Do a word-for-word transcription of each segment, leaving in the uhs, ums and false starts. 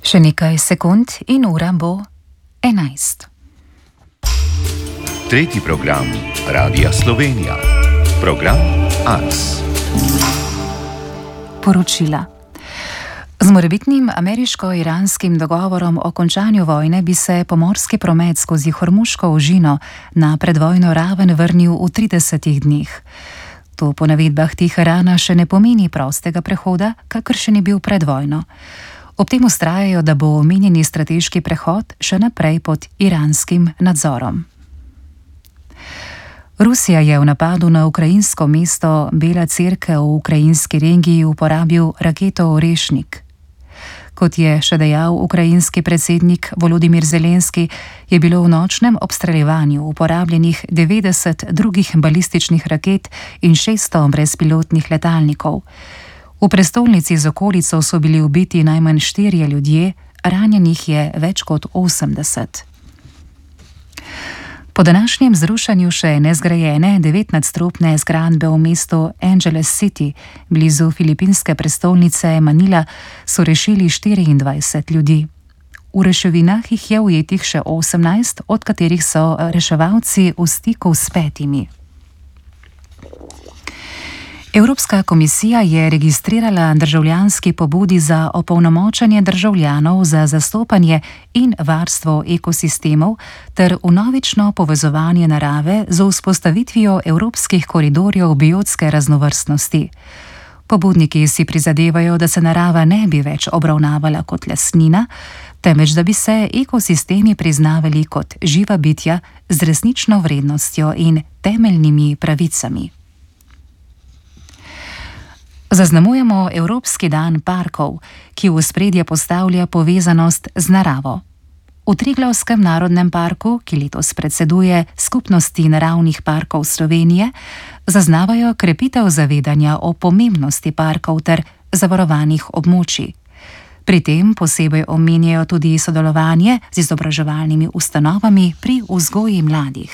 Še nekaj sekund in ura bo enajst. Tretji program Radia Slovenija. Program Ars. Poročila. Z morebitnim ameriško-iranskim dogovorom o končanju vojne bi se pomorski promet skozi Hormuško ožino na predvojno raven vrnil v tridesetih dneh. To po navedbah Teherana še ne pomeni prostega prehoda, kakršen je bil pred vojno. Ob tem vztrajajo, da bo omenjeni strateški prehod še naprej pod iranskim nadzorom. Rusija je v napadu na ukrajinsko mesto Bela Cerkev v ukrajinski regiji uporabil raketo Orešnik. Kot je še dejal ukrajinski predsednik Volodimir Zelenski, je bilo v nočnem obstreljevanju uporabljenih devetdeset drugih balističnih raket in šeststo brezpilotnih letalnikov. V prestolnici z okolico so bili ubiti najmanj štirje ljudje, ranjenih je več kot osemdeset. Po današnjem zrušanju še nezgrajene devetnadstropne zgradbe v mestu Angeles City, blizu filipinske prestolnice Manila, so rešili štiriindvajset ljudi. V reševinah jih je ujetih še osemnajst, od katerih so reševalci v stiku s petimi. Evropska komisija je registrirala državljanski pobudi za opolnomočenje državljanov za zastopanje in varstvo ekosistemov ter vnovično povezovanje narave z vzpostavitvijo evropskih koridorjev biotske raznovrstnosti. Pobudniki si prizadevajo, da se narava ne bi več obravnavala kot lastnina, temveč da bi se ekosistemi priznavali kot živa bitja z resnično vrednostjo in temeljnimi pravicami. Zaznamujemo Evropski dan parkov, ki v ospredje postavlja povezanost z naravo. V Triglavskem narodnem parku, ki letos predseduje Skupnosti naravnih parkov Slovenije, zaznavajo krepitev zavedanja o pomembnosti parkov ter zavarovanih območij. Pri tem posebej omenjajo tudi sodelovanje z izobraževalnimi ustanovami pri vzgoji mladih.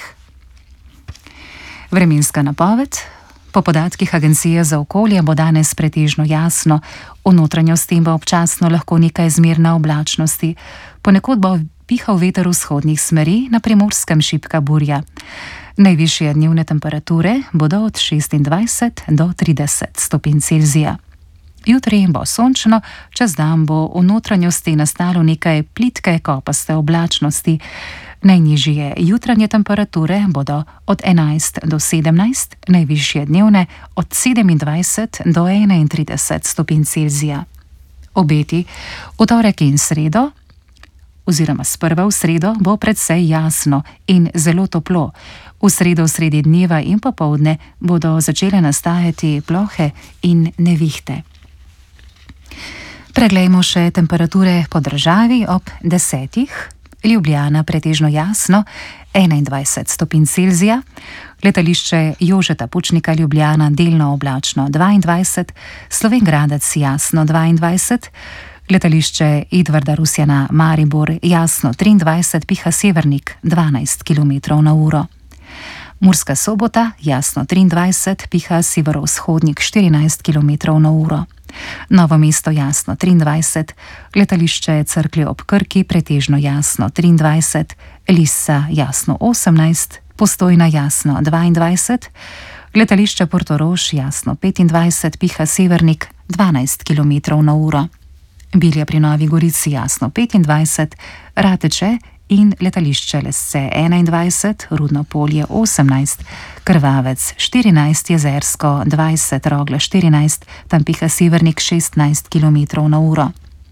Vremenska napoved. Po podatkih Agencije za okolje bo danes pretežno jasno, v notranjosti bo občasno lahko nekaj zmerna oblačnosti, ponekod bo pihal veter vzhodnih smeri, na Primorskem šibka burja. Najvišje dnevne temperature bodo od šestindvajset do trideset stopinj Celzija. Jutri bo sončno, čez dan bo v notranjosti nastalo nekaj plitke kopaste oblačnosti. Najnižje jutranje temperature bodo od enajst do sedemnajst, najvišje dnevne od sedemindvajset do enaintrideset stopinj Celzija. Obeti v torek in sredo, oziroma sprva v sredo, bo precej jasno in zelo toplo. V sredo sredi dneva in popoldne bodo začele nastajati plohe in nevihte. Preglejmo še temperature po državi ob desetih. Ljubljana pretežno jasno, enaindvajset stopinj Celzija, letališče Jožeta Pučnika Ljubljana delno oblačno dvaindvajset, Slovenj Gradec jasno dvaindvajset, letališče Edvarda Rusjana Maribor jasno triindvajset, piha severnik dvanajst kilometrov na uro. Murska Sobota jasno triindvajset, piha severovzhodnik štirinajst kilometrov na uro. Novo mesto jasno triindvajset, letališče Cerklje ob Krki pretežno jasno triindvajset, Lissa jasno osemnajst, Postojna jasno dvaindvajset, letališče Portorož jasno petindvajset, piha severnik dvanajst kilometrov na uro. Bilje pri Novi Gorici jasno petindvajset, Rateče in letališče Lesce enaindvajset, Rudno Polje osemnajst, Krvavec štirinajst, Jezersko dvajset, Rogla štirinajst, tam piha severnik šestnajst kilometrov na uro.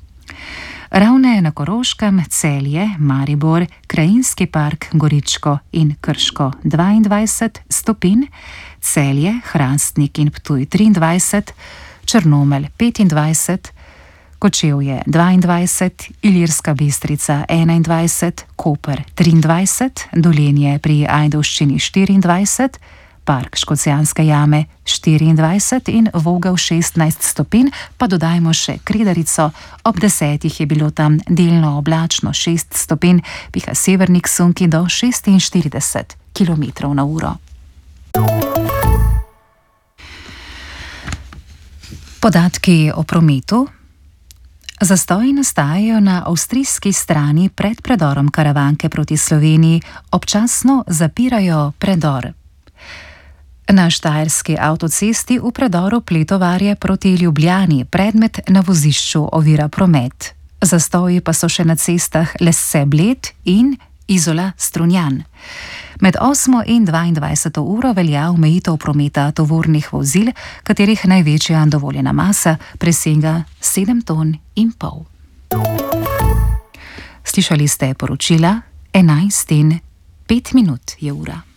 Ravne na Koroškem, Celje, Maribor, Krajinski park Goričko in Krško dvaindvajset stopinj, Celje, Hrastnik in Ptuj triindvajset, Črnomelj petindvajset, Kočevje dvaindvajset, Ilirska Bistrica enaindvajset, Koper triindvajset, Dolenje pri Ajdovščini štiriindvajset, Park Škocjanske jame štiriindvajset in Vogel šestnajst stopinj, pa dodajmo še Kredarico, ob desetih je bilo tam delno oblačno šest stopinj, piha severnik sunki do šestinštirideset kilometrov na uro. Podatki o prometu. Zastoji nastajajo na avstrijski strani pred predorom Karavanke proti Sloveniji, občasno zapirajo predor. Na štajerski avtocesti v predoru Pletovarje proti Ljubljani predmet na vozišču ovira promet. Zastoji pa so še na cestah Lesse-Bled in Izola-Strunjan. Med osmo in dvaindvajseto uro velja omejitev prometa tovornih vozil, katerih največja dovoljena masa presega sedem ton in pol. Slišali ste poročila, enajst in pet minut je ura.